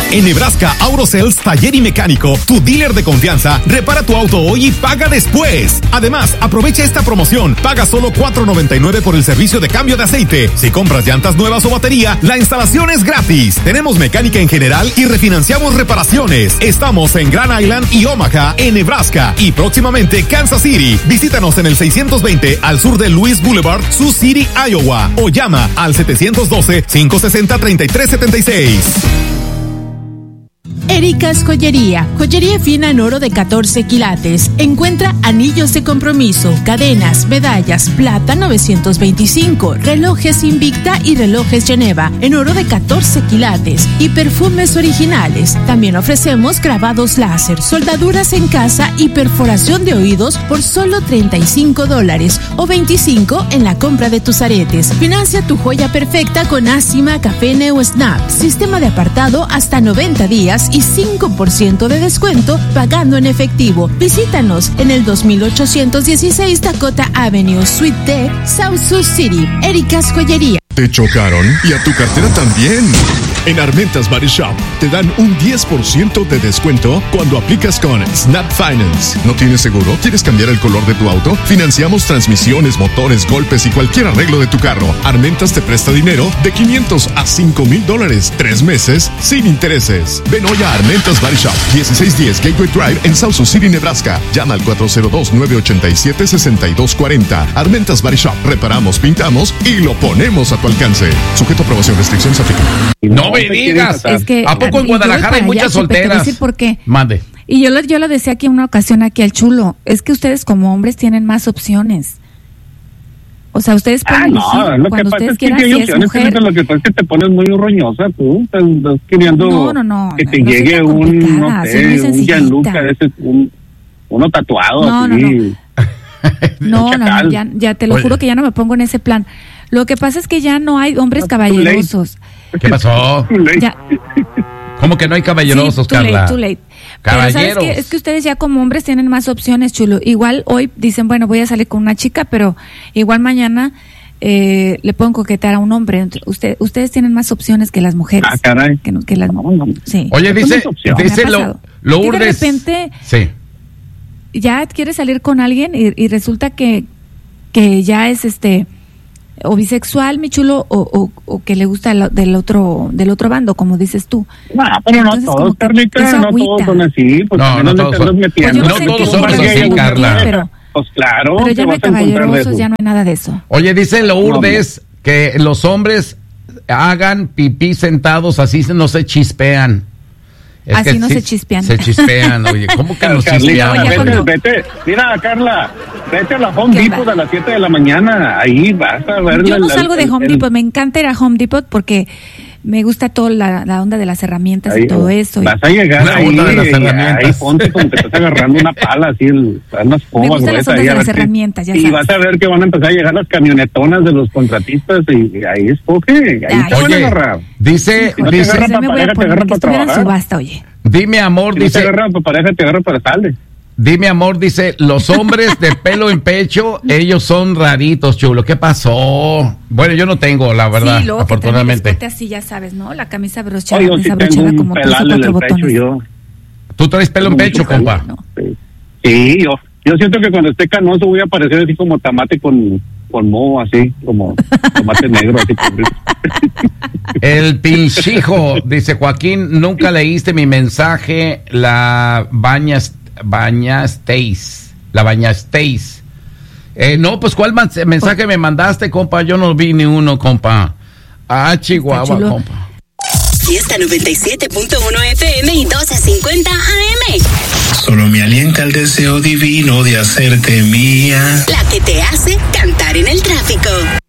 En Nebraska Auto Sales Taller y Mecánico, tu dealer de confianza, repara tu auto hoy y paga después. Además, aprovecha esta promoción. Paga solo $4.99 por el servicio de cambio de aceite. Si compras llantas nuevas o batería, la instalación es gratis. Tenemos mecánica en general y refinanciamos reparaciones. Estamos en Grand Island y Omaha, en Nebraska, y próximamente Kansas City. Visítanos en el 620 al sur de Louis Boulevard, Sioux City, Iowa, o llama al 712-560-3376. Erika's Joyería, joyería fina en oro de 14 quilates. Encuentra anillos de compromiso, cadenas, medallas, plata 925, relojes Invicta y relojes Geneva en oro de 14 quilates y perfumes originales. También ofrecemos grabados láser, soldaduras en casa y perforación de oídos por solo $35 o $25 en la compra de tus aretes. Financia tu joya perfecta con Acima, Café o Snap. Sistema de apartado hasta 90 días y 5% de descuento pagando en efectivo. Visítanos en el 2816 Dakota Avenue, Suite D, South Sioux City. Erika's Joyería. ¿Te chocaron? Y a tu cartera también. En Armentas Body Shop te dan un 10% de descuento cuando aplicas con Snap Finance. ¿No tienes seguro? ¿Quieres cambiar el color de tu auto? Financiamos transmisiones, motores, golpes y cualquier arreglo de tu carro. Armentas te presta dinero de $500 a $5,000, 3 meses sin intereses. Ven hoy a Armentas Body Shop, 1610 Gateway Drive en South Sioux City, Nebraska. Llama al 402-987-6240. Armentas Body Shop. Reparamos, pintamos y lo ponemos a tu alcance. Sujeto a aprobación, restricciones aplican. No me digas. Es que, ¿a poco en Guadalajara hay muchas solteras? Te voy a decir por qué. Mande. Y yo lo decía aquí en una ocasión aquí al Chulo. Es que ustedes como hombres tienen más opciones. O sea, ustedes pueden elegir lo cuando que pasa ustedes es que quieran, hay si es opciones, mujer. lo que pasa es que te pones muy roñosa tú. Estás queriendo que te llegue un, no sé, un Gianluca, uno tatuado así. No, ya te lo juro que ya no me pongo en ese plan. Lo que pasa es que ya no hay hombres caballerosos. ¿Qué pasó? ¿Cómo que no hay caballerosos, Carla? Too late. Caballeros. Pero ¿sabes qué? Es que ustedes ya como hombres tienen más opciones, Chulo. Igual hoy dicen, bueno, voy a salir con una chica, pero igual mañana le pueden coquetear a un hombre. Ustedes tienen más opciones que las mujeres. Ah, caray. Que las sí. Oye, dice Lourdes. De repente ya quiere salir con alguien y resulta que ya es o bisexual, mi Chulo, o que le gusta del otro bando, como dices tú. No, pero no todos, Carlita, no todos son así. Pues no todos son metiendo. No todos son así, Carla. Pues claro. Pero ya no hay caballerosos, ya no hay nada de eso. Oye, dice Lourdes que los hombres hagan pipí sentados, así no se chispean. Así no se chispean. Se chispean, oye, ¿cómo que nos chispean? Vete, mira, Carla, vete a la Home Depot a las 7 de la mañana, ahí vas a ver. Yo no salgo de Home Depot, me encanta ir a Home Depot porque me gusta toda la onda de las herramientas y todo eso. Vas a llegar ahí ponte como que estás agarrando una pala, así, unas me gustan las ondas de las herramientas, ya sabes. Y vas a ver que van a empezar a llegar las camionetonas de los contratistas y ahí escoge, ahí te van a agarrar. Dice, me voy a poner que estuviera en subasta, oye. Dime, amor, si dice. No te agarra para pareja, te agarra para sale. Dime, amor, dice, los hombres de pelo en pecho, ellos son raritos, Chulo. ¿Qué pasó? Bueno, yo no tengo, la verdad, sí, luego afortunadamente. Que así, ya sabes, ¿no? La camisa brochada, sí desabrochada como 3 o 4 botones. ¿Tú traes pelo en pecho, compa? No. Sí, yo siento que cuando esté canoso voy a parecer así como tomate con moho, así, como tomate negro, así. El pinchijo, dice Joaquín, nunca leíste mi mensaje, la bañasteis. No, pues ¿cuál mensaje me mandaste, compa? Yo no vi ni uno, compa. Chihuahua, compa. Fiesta 97.1 FM y 1250 AM. Solo me alienta el deseo divino de hacerte mía. La que te hace cantar en el tráfico.